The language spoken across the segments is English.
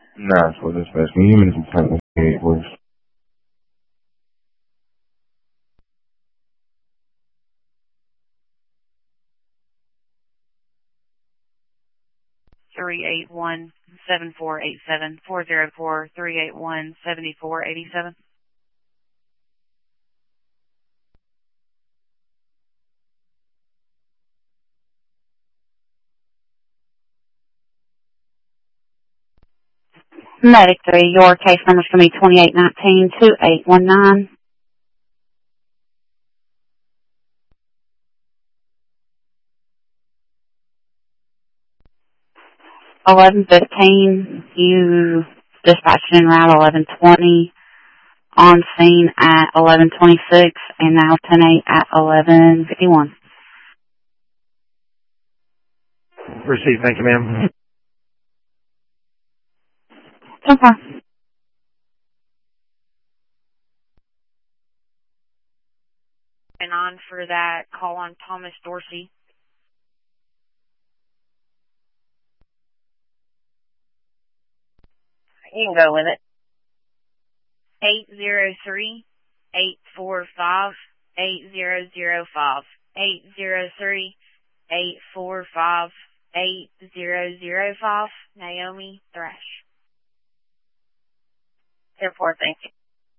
Nashville Dispatch. Can you give me some time to please? 381-7487, 404-381-7487. Medic 3, your case number is going to be 2819-2819. 11:15, you dispatched en route 11:20, on scene at 11:26, and now 10-8 at 11:51. Received. Thank you, ma'am. So far. And on for that, call on Thomas Dorsey. You can go with it. 803-845-8005. 803-845-8005. Naomi Thrash. Therefore, thank you.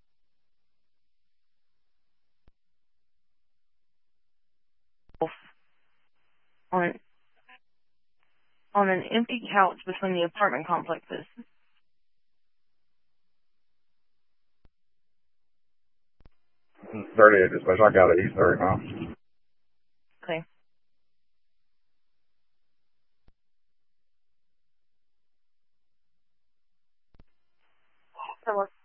On an empty couch between the apartment complexes. Thirty dispatch. I got it. He's 30 now. Okay. So